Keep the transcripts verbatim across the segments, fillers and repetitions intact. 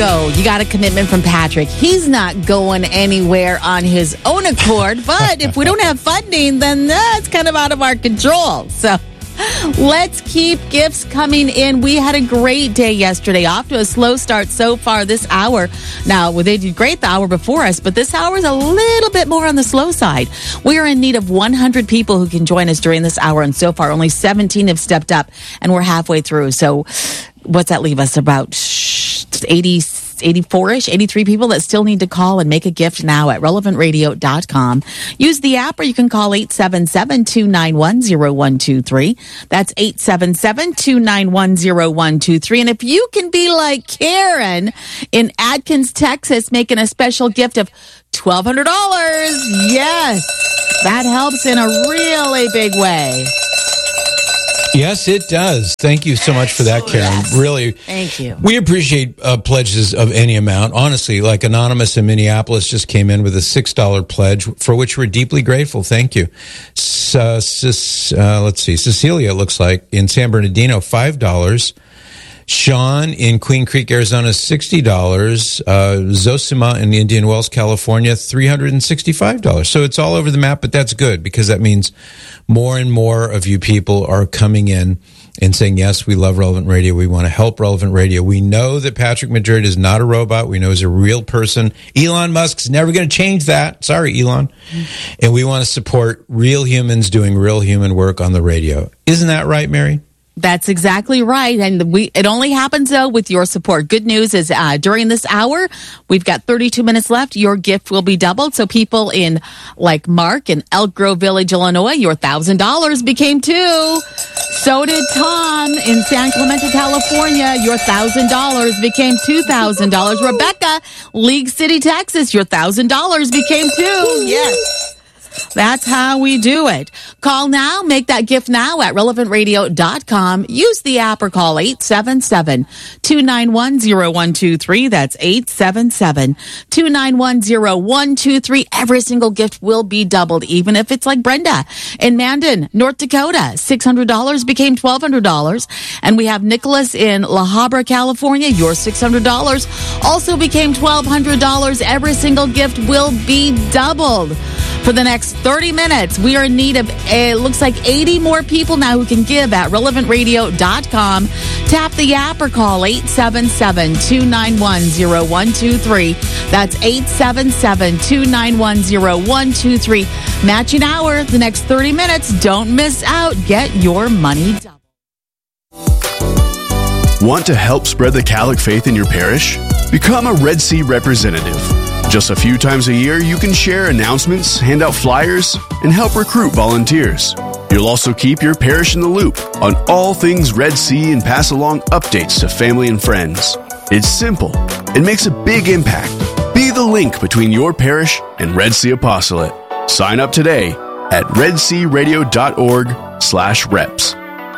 Go. You got a commitment from Patrick. He's not going anywhere on his own accord, but if we don't have funding, then that's kind of out of our control. So let's keep gifts coming in. We had a great day yesterday, off to a slow start so far this hour. Now, well, they did great the hour before us, but this hour is a little bit more on the slow side. We are in need of one hundred people who can join us during this hour, and so far only seventeen have stepped up, and we're halfway through. So what's that leave us? About eighty, eighty-four-ish, eighty-three people that still need to call and make a gift now at relevant radio dot com. Use the app, or you can call eight seven seven, two nine one, zero one two three. That's eight seven seven, two nine one, zero one two three. And if you can be like Karen in Adkins, Texas, making a special gift of twelve hundred dollars, yes, that helps in a really big way. Yes, it does. Thank you so much for that, Karen. Yes. Really. Thank you. We appreciate uh, pledges of any amount. Honestly, like Anonymous in Minneapolis just came in with a six dollars pledge, for which we're deeply grateful. Thank you. Uh, uh, let's see. Cecilia, it looks like, in San Bernardino, five dollars. Sean in Queen Creek, Arizona, sixty dollars. Uh, Zosima in Indian Wells, California, three hundred sixty-five dollars. So it's all over the map, but that's good, because that means more and more of you people are coming in and saying, yes, we love Relevant Radio. We want to help Relevant Radio. We know that Patrick Madrid is not a robot. We know he's a real person. Elon Musk's never going to change that. Sorry, Elon. Mm-hmm. And we want to support real humans doing real human work on the radio. Isn't that right, Mary? That's exactly right. And we it only happens, though, with your support. Good news is uh, during this hour, we've got thirty-two minutes left. Your gift will be doubled. So people in, like Mark in Elk Grove Village, Illinois, your one thousand dollars became two. So did Tom in San Clemente, California. Your one thousand dollars became two thousand dollars. Rebecca, League City, Texas, your one thousand dollars became two. Yes. That's how we do it. Call now. Make that gift now at relevant radio dot com. Use the app or call eight seven seven, two nine one, zero one two three. That's eight seven seven, two nine one, zero one two three. Every single gift will be doubled, even if it's like Brenda in Mandan, North Dakota. six hundred dollars became twelve hundred dollars. And we have Nicholas in La Habra, California. Your six hundred dollars also became twelve hundred dollars. Every single gift will be doubled. For the next thirty minutes, we are in need of, it looks like eighty more people now who can give at relevant radio dot com. Tap the app or call eight seven seven, two nine one, zero one two three. That's eight seven seven, two nine one, zero one two three. Matching hour, the next thirty minutes. Don't miss out. Get your money doubled. Want to help spread the Catholic faith in your parish? Become a Red Sea representative. Just a few times a year, you can share announcements, hand out flyers, and help recruit volunteers. You'll also keep your parish in the loop on all things Red Sea and pass along updates to family and friends. It's simple. It makes a big impact. Be the link between your parish and Red Sea Apostolate. Sign up today at red sea radio dot org slash reps.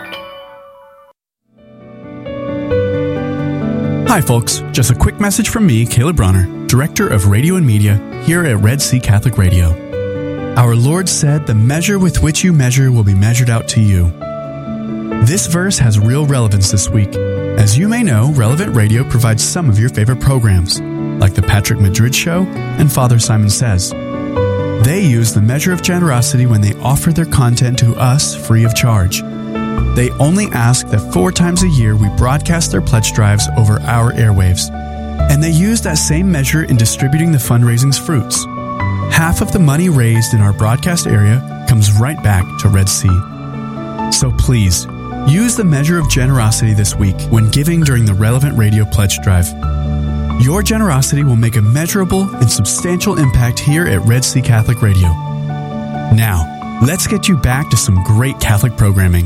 Hi folks, just a quick message from me, Caleb Bronner, Director of Radio and Media here at Red Sea Catholic Radio. Our Lord said, "The measure with which you measure will be measured out to you." This verse has real relevance this week. As you may know, Relevant Radio provides some of your favorite programs, like The Patrick Madrid Show and Father Simon Says. They use the measure of generosity when they offer their content to us free of charge. They only ask that four times a year we broadcast their pledge drives over our airwaves. And they use that same measure in distributing the fundraising's fruits. Half of the money raised in our broadcast area comes right back to Red Sea. So please, use the measure of generosity this week when giving during the Relevant Radio Pledge Drive. Your generosity will make a measurable and substantial impact here at Red Sea Catholic Radio. Now, let's get you back to some great Catholic programming.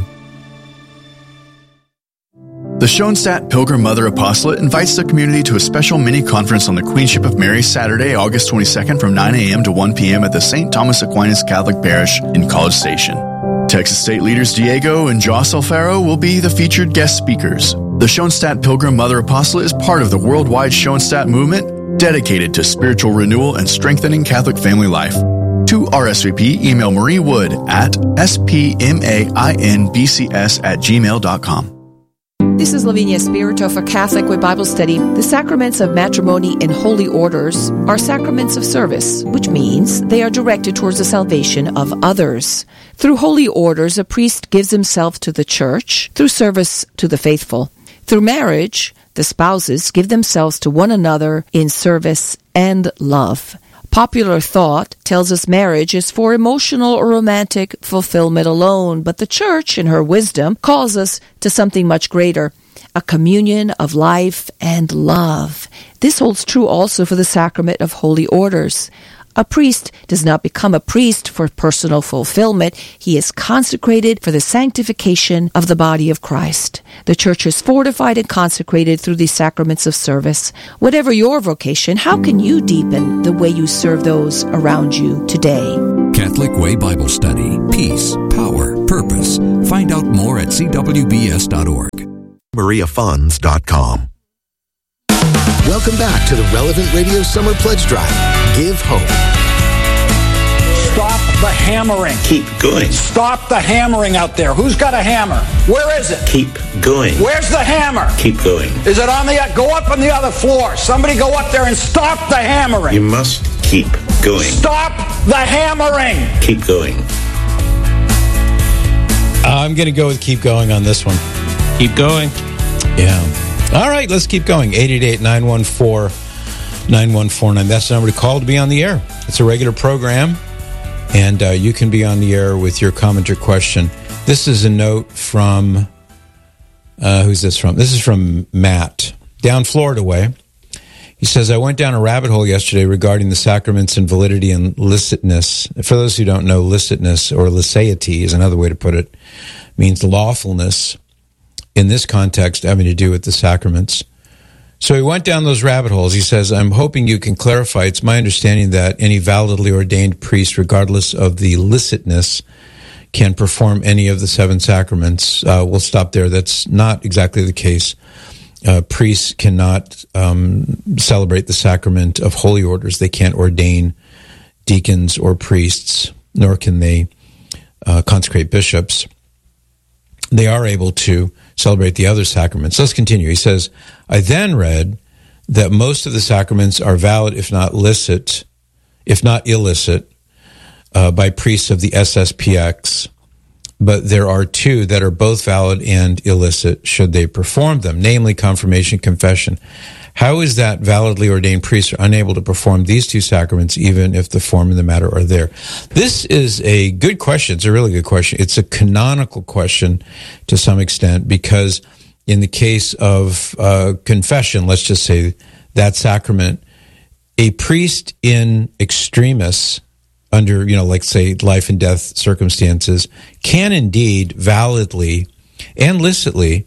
The Schoenstatt Pilgrim Mother Apostolate invites the community to a special mini-conference on the Queenship of Mary Saturday, August twenty-second from nine a.m. to one p.m. at the Saint Thomas Aquinas Catholic Parish in College Station. Texas State leaders Diego and Joss Alfaro will be the featured guest speakers. The Schoenstatt Pilgrim Mother Apostolate is part of the worldwide Schoenstatt movement dedicated to spiritual renewal and strengthening Catholic family life. To R S V P, email Marie Wood at s p m a i n b c s at gmail dot com. This is Lavinia Spirito for Catholic Way Bible Study. The sacraments of matrimony and holy orders are sacraments of service, which means they are directed towards the salvation of others. Through holy orders, a priest gives himself to the church through service to the faithful. Through marriage, the spouses give themselves to one another in service and love. Popular thought tells us marriage is for emotional or romantic fulfillment alone, but the Church, in her wisdom, calls us to something much greater, a communion of life and love. This holds true also for the sacrament of holy orders. A priest does not become a priest for personal fulfillment. He is consecrated for the sanctification of the body of Christ. The Church is fortified and consecrated through these sacraments of service. Whatever your vocation, how can you deepen the way you serve those around you today? Catholic Way Bible Study. Peace, power, purpose. Find out more at c w b s dot org. maria funds dot com. Welcome back to the Relevant Radio Summer Pledge Drive. Give hope. Stop the hammering. Keep going. Stop the hammering out there. Who's got a hammer? Where is it? Keep going. Where's the hammer? Keep going. Is it on the... Go up on the other floor. Somebody go up there and stop the hammering. You must keep going. Stop the hammering. Keep going. I'm going to go with keep going on this one. Keep going. Yeah. All right, let's keep going. eight eight eight, nine one four, nine one four nine. That's the number to call to be on the air. It's a regular program, and uh, you can be on the air with your comment or question. This is a note from, uh, who's this from? This is from Matt, down Florida way. He says, I went down a rabbit hole yesterday regarding the sacraments and validity and licitness. For those who don't know, licitness or licety is another way to put it, means lawfulness. In this context, having to do with the sacraments. So he went down those rabbit holes. He says, I'm hoping you can clarify. It's my understanding that any validly ordained priest, regardless of the licitness, can perform any of the seven sacraments. Uh, we'll stop there. That's not exactly the case. Uh, priests cannot um, celebrate the sacrament of holy orders. They can't ordain deacons or priests, nor can they uh, consecrate bishops. They are able to celebrate the other sacraments. Let's continue. He says, I then read that most of the sacraments are valid, if not licit, if not illicit, uh, by priests of the S S P X, but there are two that are both valid and illicit should they perform them, namely confirmation, confession. How is that validly ordained priests are unable to perform these two sacraments even if the form and the matter are there? This is a good question. It's a really good question. It's a canonical question to some extent because in the case of uh, confession, let's just say that sacrament, a priest in extremis under, you know, like say life and death circumstances can indeed validly and licitly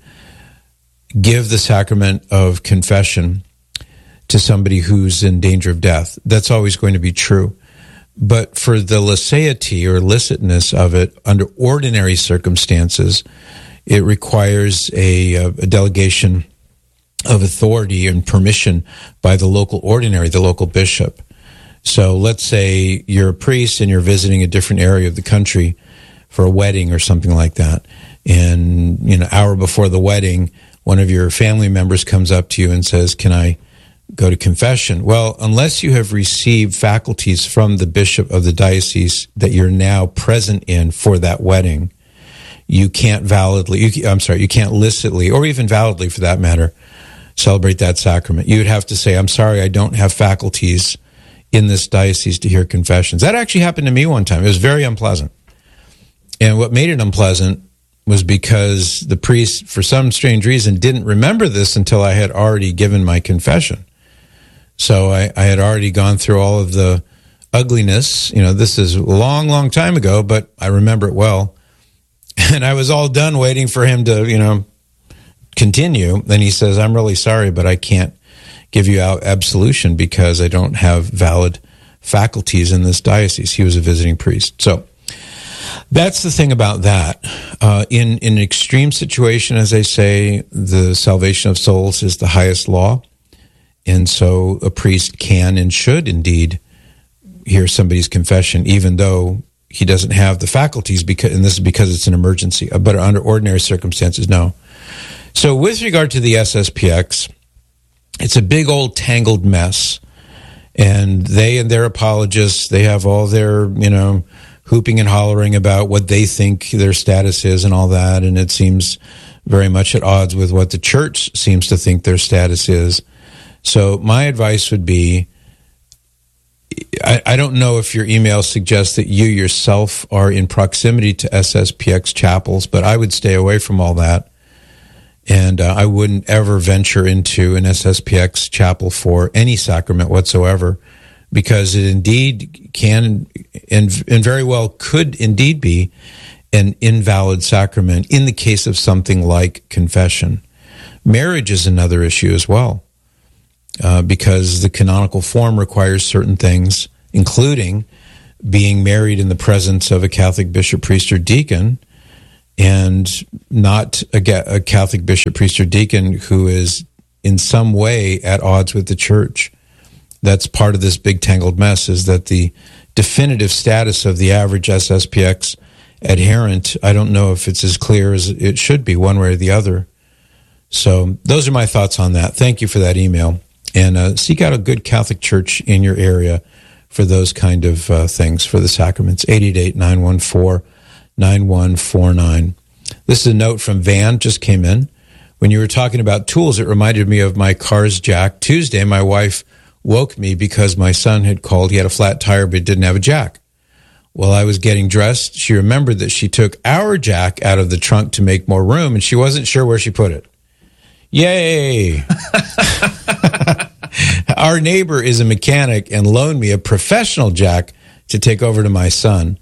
give the sacrament of confession to somebody who's in danger of death. That's always going to be true. But for the licety or licitness of it, under ordinary circumstances, it requires a, a delegation of authority and permission by the local ordinary, the local bishop. So let's say you're a priest and you're visiting a different area of the country for a wedding or something like that. And, you know, an hour before the wedding, one of your family members comes up to you and says, can I go to confession? Well, unless you have received faculties from the bishop of the diocese that you're now present in for that wedding, you can't validly, you, I'm sorry, you can't licitly, or even validly for that matter, celebrate that sacrament. You would have to say, I'm sorry, I don't have faculties in this diocese to hear confessions. That actually happened to me one time. It was very unpleasant. And what made it unpleasant was because the priest, for some strange reason, didn't remember this until I had already given my confession. So I, I had already gone through all of the ugliness. You know, this is a long, long time ago, but I remember it well. And I was all done waiting for him to, you know, continue. Then he says, I'm really sorry, but I can't give you out absolution because I don't have valid faculties in this diocese. He was a visiting priest. So that's the thing about that. Uh, in, in an extreme situation, as I say, the salvation of souls is the highest law. And so a priest can and should indeed hear somebody's confession, even though he doesn't have the faculties, because, and this is because it's an emergency. But under ordinary circumstances, no. So with regard to the S S P X, it's a big old tangled mess. And they and their apologists, they have all their, you know, hooping and hollering about what they think their status is and all that. And it seems very much at odds with what the church seems to think their status is. So my advice would be, I, I don't know if your email suggests that you yourself are in proximity to S S P X chapels, but I would stay away from all that. And uh, I wouldn't ever venture into an S S P X chapel for any sacrament whatsoever, because it indeed can and, and very well could indeed be an invalid sacrament in the case of something like confession. Marriage is another issue as well, uh, because the canonical form requires certain things, including being married in the presence of a Catholic bishop, priest, or deacon, and not a, a Catholic bishop, priest, or deacon who is in some way at odds with the church. That's part of this big tangled mess, is that the definitive status of the average S S P X adherent, I don't know if it's as clear as it should be one way or the other. So those are my thoughts on that. Thank you for that email. And uh, seek out a good Catholic church in your area for those kind of uh, things, for the sacraments. eight eight eight, nine one four, nine one four nine. This is a note from Van, just came in. When you were talking about tools, it reminded me of my car's jack. Tuesday, my wife woke me because my son had called. He had a flat tire, but didn't have a jack. While I was getting dressed, she remembered that she took our jack out of the trunk to make more room, and she wasn't sure where she put it. Yay! Our neighbor is a mechanic and loaned me a professional jack to take over to my son.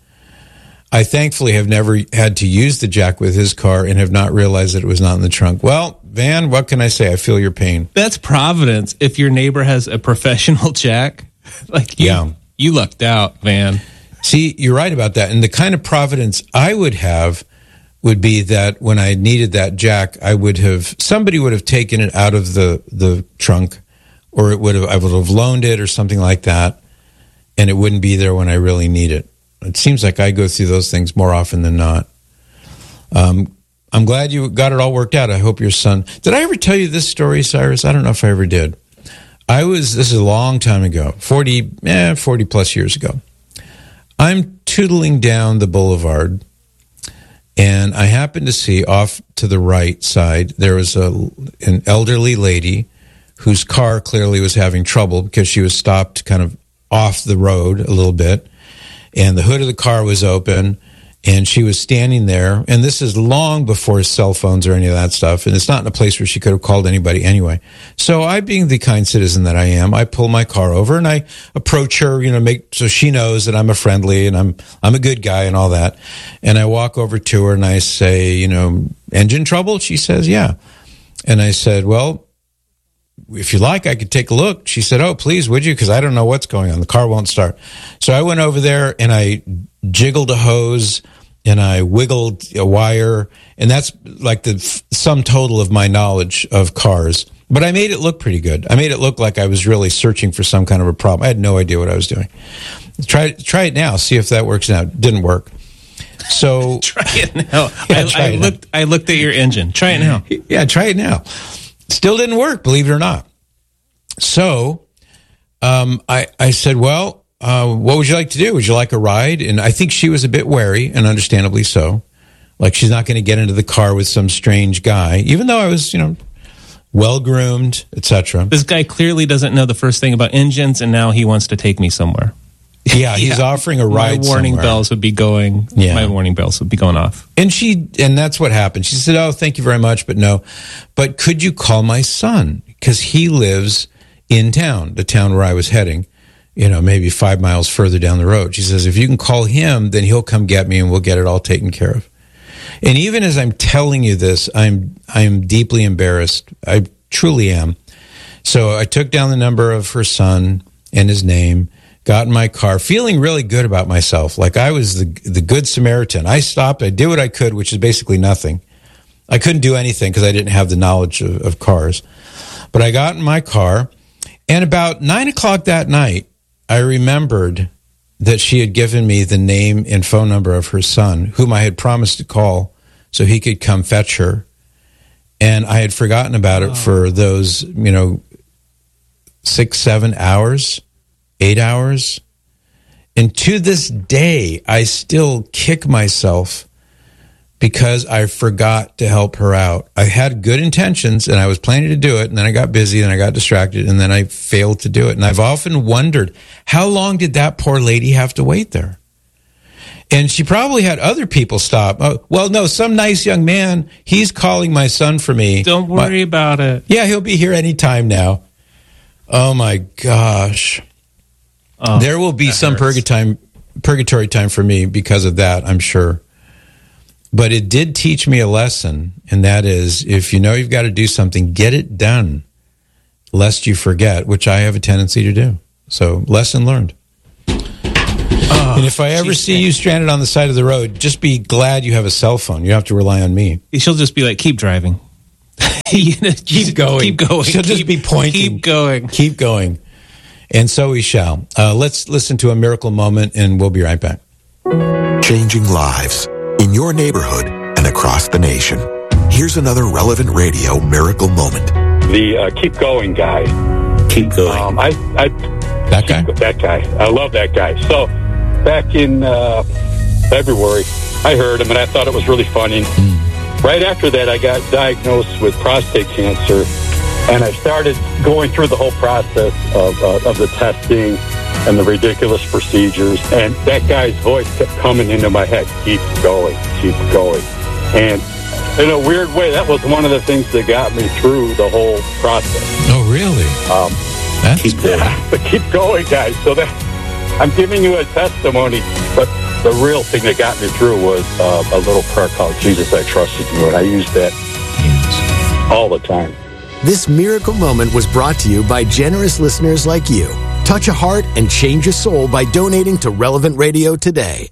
I thankfully have never had to use the jack with his car and have not realized that it was not in the trunk. Well, Van, what can I say? I feel your pain. That's providence. If your neighbor has a professional jack, like you, yeah. you lucked out, Van. See, you're right about that. And the kind of providence I would have would be that when I needed that jack, I would have, somebody would have taken it out of the, the trunk, or it would have, I would have loaned it or something like that, and it wouldn't be there when I really need it. It seems like I go through those things more often than not. Um, I'm glad you got it all worked out. I hope your son... Did I ever tell you this story, Cyrus? I don't know if I ever did. I was... This is a long time ago. forty, eh, forty plus years ago. I'm tootling down the boulevard, and I happened to see off to the right side, there was a an elderly lady whose car clearly was having trouble because she was stopped kind of off the road a little bit. And the hood of the car was open, and she was standing there. And this is long before cell phones or any of that stuff. And it's not in a place where she could have called anybody anyway. So I, being the kind citizen that I am, I pull my car over and I approach her, you know, make so she knows that I'm a friendly and I'm I'm a good guy and all that. And I walk over to her and I say, you know, engine trouble? She says, yeah. And I said, well, if you like, I could take a look. She said, oh, please, would you? Because I don't know what's going on. The car won't start. So I went over there and I jiggled a hose and I wiggled a wire. And that's like the f- sum total of my knowledge of cars. But I made it look pretty good. I made it look like I was really searching for some kind of a problem. I had no idea what I was doing. Try, try it now. See if that works now. It didn't work. So try it now. Yeah, I, try I it looked. now. I looked at your engine. Try it now. Yeah, try it now. Still didn't work, believe it or not. So um, I, I said, well, uh, what would you like to do? Would you like a ride? And I think she was a bit wary, and understandably so. Like, she's not going to get into the car with some strange guy, even though I was, you know, well-groomed, et cetera. This guy clearly doesn't know the first thing about engines, and now he wants to take me somewhere. Yeah, he's yeah. offering a ride. My warning somewhere. bells would be going. Yeah. My warning bells would be going off. And she, and that's what happened. She said, "Oh, thank you very much, but no. But could you call my son, because he lives in town, the town where I was heading, you know, maybe five miles further down the road." She says, "If you can call him, then he'll come get me, and we'll get it all taken care of." And even as I'm telling you this, I'm I'm deeply embarrassed. I truly am. So I took down the number of her son and his name. Got in my car, feeling really good about myself, like I was the the good Samaritan. I stopped, I did what I could, which is basically nothing. I couldn't do anything because I didn't have the knowledge of, of cars. But I got in my car, and about nine o'clock that night, I remembered that she had given me the name and phone number of her son, whom I had promised to call so he could come fetch her. And I had forgotten about it for those, you know, six, seven hours, eight hours. And to this day, I still kick myself because I forgot to help her out. I had good intentions and I was planning to do it, and then I got busy and I got distracted and then I failed to do it. And I've often wondered, how long did that poor lady have to wait there? And she probably had other people stop. Oh, well, no, some nice young man, he's calling my son for me. Don't worry my, about it. Yeah, he'll be here any time now. Oh, my gosh. Oh, there will be some purgatory, purgatory time for me because of that, I'm sure. But it did teach me a lesson, and that is, if you know you've got to do something, get it done, lest you forget, which I have a tendency to do. So, lesson learned. Oh, and if I ever geez, see man. you stranded on the side of the road, just be glad you have a cell phone. You don't have to rely on me. She'll just be like, keep driving. you know, keep going. Keep going. She'll keep, just be pointing. Keep going. Keep going. And so we shall. Uh, let's listen to a miracle moment, and we'll be right back. Changing lives in your neighborhood and across the nation. Here's another Relevant Radio miracle moment. The uh, keep going guy. Keep going. Um, I, I, that guy? That guy. I love that guy. So back in uh, February, I heard him and I thought it was really funny. Mm. Right after that, I got diagnosed with prostate cancer, and I started going through the whole process of, uh, of the testing and the ridiculous procedures, and that guy's voice kept coming into my head. Keep going, keep going. And in a weird way, that was one of the things that got me through the whole process. Oh, really? Um, That's keep cool. Yeah, but keep going, guys. So that I'm giving you a testimony, but the real thing that got me through was uh, a little prayer called Jesus, I Trusted You, and I use that yes. all the time. This miracle moment was brought to you by generous listeners like you. Touch a heart and change a soul by donating to Relevant Radio today.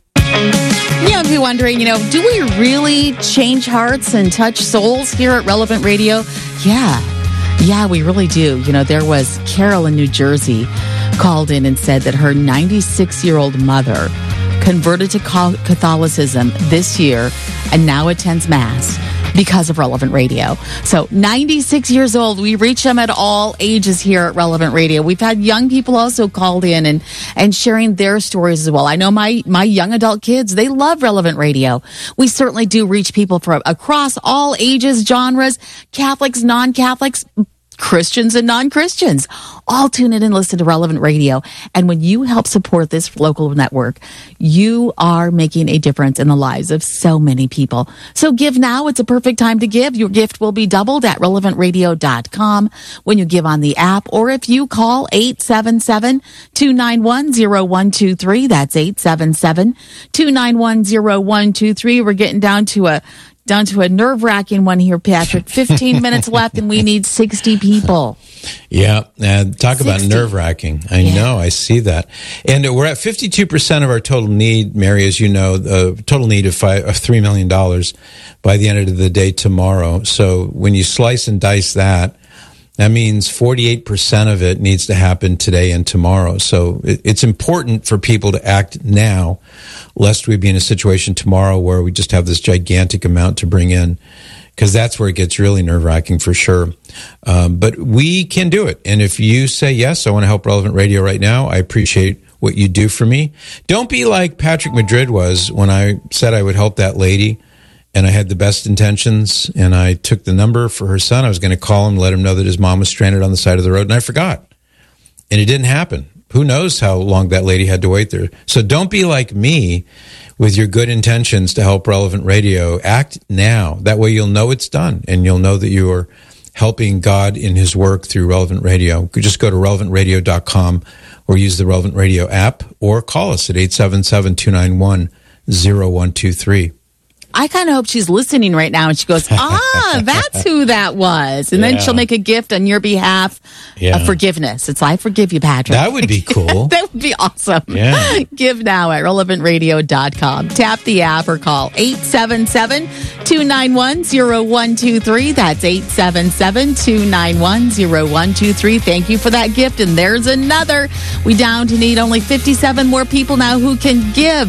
You know, if you're wondering, you know, do we really change hearts and touch souls here at Relevant Radio? Yeah. Yeah, we really do. You know, there was Carol in New Jersey called in and said that her ninety-six-year-old mother converted to Catholicism this year and now attends Mass because of Relevant Radio. So ninety-six years old, we reach them at all ages here at Relevant Radio. We've had young people also called in and, and sharing their stories as well. I know my, my young adult kids, they love Relevant Radio. We certainly do reach people from across all ages, genres, Catholics, non-Catholics, Christians and non-Christians. All tune in and listen to Relevant Radio. And when you help support this local network, you are making a difference in the lives of so many people. So give now. It's a perfect time to give. Your gift will be doubled at relevant radio dot com when you give on the app, or if you call eight seven seven, two nine one, zero one two three. That's eight seven seven, two nine one, zero one two three. We're getting down to a Down to a nerve-wracking one here, Patrick. fifteen minutes left, and we need sixty people. Yeah, uh, talk sixty. About nerve-wracking. I yeah. know, I see that. And uh, we're at fifty-two percent of our total need, Mary, as you know, the uh, total need of, five, of three million dollars by the end of the day tomorrow. So when you slice and dice that, that means forty-eight percent of it needs to happen today and tomorrow. So it, it's important for people to act now, lest we be in a situation tomorrow where we just have this gigantic amount to bring in, because that's where it gets really nerve-wracking for sure. Um, but we can do it. And if you say, yes, I want to help Relevant Radio right now, I appreciate what you do for me. Don't be like Patrick Madrid was when I said I would help that lady. And I had the best intentions, and I took the number for her son. I was going to call him, let him know that his mom was stranded on the side of the road, and I forgot. And it didn't happen. Who knows how long that lady had to wait there. So don't be like me with your good intentions to help Relevant Radio. Act now. That way you'll know it's done, and you'll know that you are helping God in his work through Relevant Radio. Just go to relevant radio dot com or use the Relevant Radio app, or call us at eight seven seven, two nine one, zero one two three. I kind of hope she's listening right now and she goes, ah, that's who that was. And yeah. then she'll make a gift on your behalf yeah. of forgiveness. It's, I forgive you, Patrick. That would be cool. That would be awesome. Yeah. Give now at relevant radio dot com. Tap the app or call eight seven seven, two nine one, zero one two three. That's eight seven seven, two nine one, zero one two three. Thank you for that gift. And there's another. We down to need only fifty-seven more people now who can give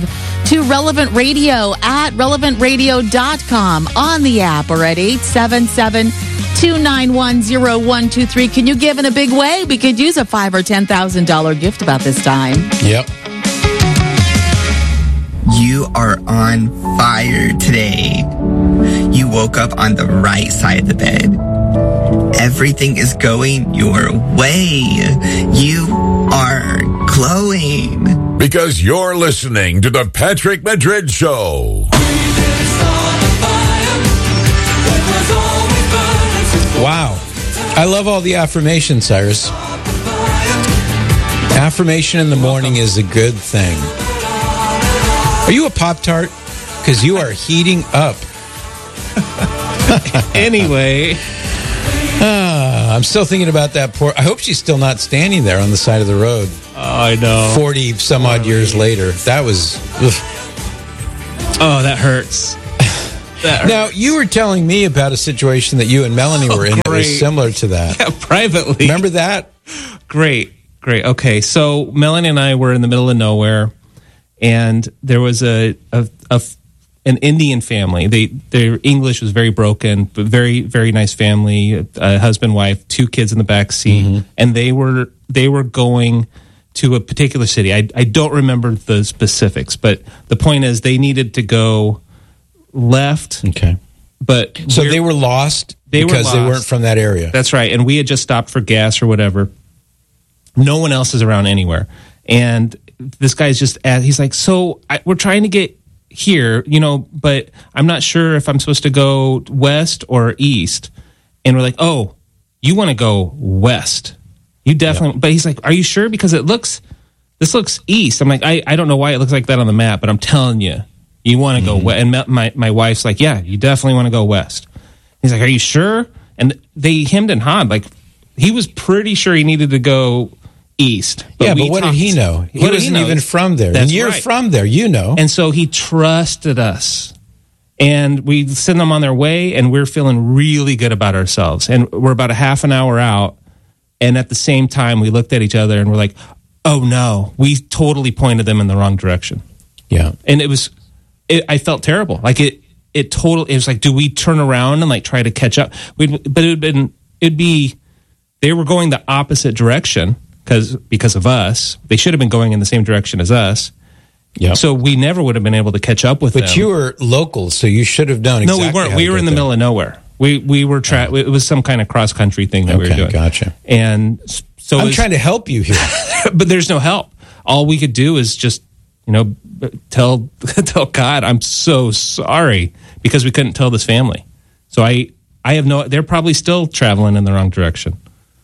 to Relevant Radio at relevant radio dot com on the app or at eight seven seven, two nine one, zero one two three. Can you give in a big way? We could use a five or ten thousand dollar gift about this time. Yep. You are on fire today. You woke up on the right side of the bed. Everything is going your way. You are glowing. Because you're listening to the Patrick Madrid Show. Wow. I love all the affirmations, Cyrus. Affirmation in the morning is a good thing. Are you a Pop-Tart? Because you are heating up. Anyway. Uh, I'm still thinking about that poor... I hope she's still not standing there on the side of the road. Oh, I know. forty some odd years later. That was... Ugh. Oh, that hurts. That hurts. Now, you were telling me about a situation that you and Melanie were oh, in that great. was similar to that. Yeah, privately. Remember that? Great, great. Okay, so Melanie and I were in the middle of nowhere, and there was a, a, a an Indian family. They their English was very broken, but very very nice family. A husband, wife, two kids in the back seat, mm-hmm. and they were they were going to a particular city. I I don't remember the specifics, but the point is they needed to go left. Okay, but so they were lost they because were lost. They weren't from that area. That's right, and we had just stopped for gas or whatever. No one else is around anywhere, and this guy's just at, he's like, so I, we're trying to get here, you know, but I'm not sure if I'm supposed to go west or east. And we're like, oh, you want to go west. You definitely, yep. But he's like, are you sure? Because it looks, this looks east. I'm like, I, I don't know why it looks like that on the map, but I'm telling you, you want to mm-hmm. go west. And my, my wife's like, yeah, you definitely want to go west. He's like, are you sure? And they hemmed and hawed. Like, he was pretty sure he needed to go east. But yeah, but what talked, did he know? He wasn't he even from there. That's and you're right. from there, you know. And so he trusted us. And we send them on their way, and we're feeling really good about ourselves. And we're about a half an hour out, and at the same time, we looked at each other, and we're like, oh, no. We totally pointed them in the wrong direction. Yeah. And it was, it, I felt terrible. Like, it it totally, it was like, do we turn around and, like, try to catch up? We'd, but it would been, it'd be, they were going the opposite direction. Because because of us, they should have been going in the same direction as us. Yeah. So we never would have been able to catch up with but them. But you were local, so you should have known exactly. No, we weren't. How we to were in the there. middle of nowhere. We we were tra- It was some kind of cross country thing that okay, we were doing. Gotcha. And so I'm was, trying to help you here, but there's no help. All we could do is just you know tell tell God I'm so sorry because we couldn't tell this family. So I I have no. They're probably still traveling in the wrong direction.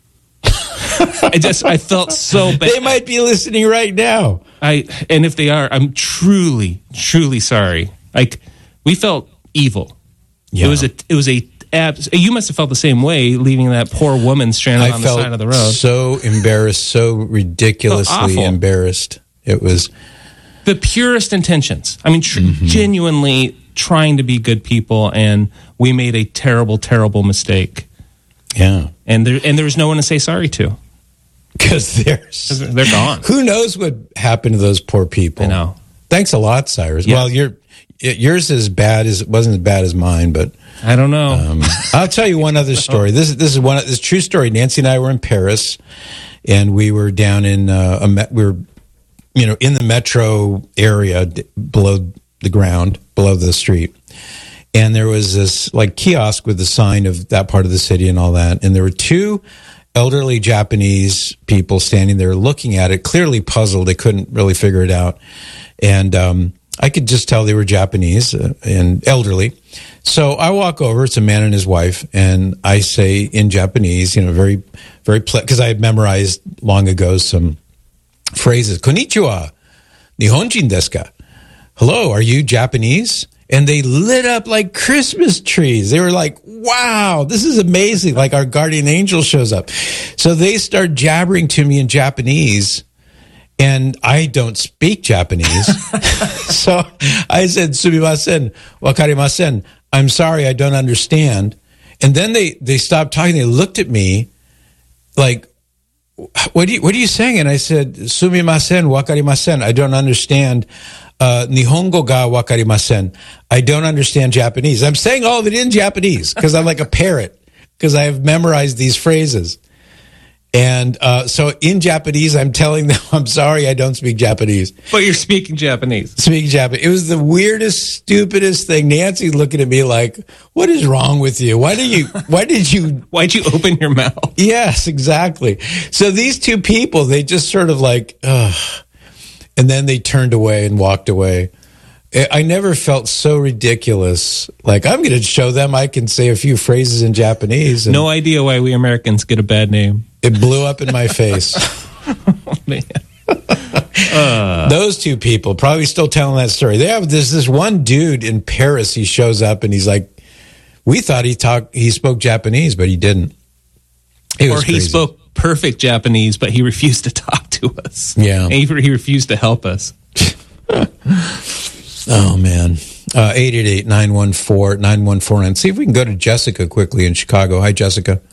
I just I felt so bad. They might be listening right now. I and if they are, I'm truly, truly sorry. Like we felt evil. Yeah. It was a it was a abs- you must have felt the same way leaving that poor woman stranded I on the side of the road. So embarrassed, so ridiculously so embarrassed. It was the purest intentions. I mean, tr- mm-hmm. genuinely trying to be good people, and we made a terrible, terrible mistake. Yeah, and there and there was no one to say sorry to. Because they're, they're gone. Who knows what happened to those poor people? I know. Thanks a lot, Cyrus. Yeah. Well, your yours is bad as wasn't as bad as mine, but I don't know. Um, I'll tell you one other story. This this is one. This is a true story. Nancy and I were in Paris, and we were down in uh, a we were, you know, in the metro area below the ground, below the street, and there was this like kiosk with the sign of that part of the city and all that, and there were two elderly Japanese people standing there looking at it, clearly puzzled. They couldn't really figure it out. And um, I could just tell they were Japanese uh, and elderly. So I walk over, it's a man and his wife, and I say in Japanese, you know, very, very, because ple- I had memorized long ago some phrases. Konnichiwa, Nihonjin desu ka? Hello, are you Japanese? And they lit up like Christmas trees. They were like, wow, this is amazing. Like our guardian angel shows up. So they start jabbering to me in Japanese, and I don't speak Japanese. So I said, sumimasen, wakarimasen. I'm sorry, I don't understand. And then they, they stopped talking. They looked at me like, what are you, what are you saying? And I said, sumimasen, wakarimasen. I don't understand. uh, Nihongo ga wakarimasen. I don't understand Japanese. I'm saying all of it in Japanese because I'm like a parrot because I have memorized these phrases. And uh, so in Japanese, I'm telling them, I'm sorry, I don't speak Japanese. But you're speaking Japanese. Speaking Japanese. It was the weirdest, stupidest thing. Nancy's looking at me like, what is wrong with you? Why did you, why did you, why'd you open your mouth? Yes, exactly. So these two people, they just sort of like, ugh. And then they turned away and walked away. I never felt so ridiculous. Like, I'm going to show them I can say a few phrases in Japanese. No idea why we Americans get a bad name. It blew up in my face. Oh, man. Uh. Those two people probably still telling that story. They have this this one dude in Paris. He shows up and he's like, "We thought he talked, he spoke Japanese, but he didn't." It or was he crazy. spoke perfect Japanese, but he refused to talk to us. Yeah, and he, he refused to help us. Oh man, uh, eight eight eight nine one four nine one four nine. See if we can go to Jessica quickly in Chicago. Hi, Jessica.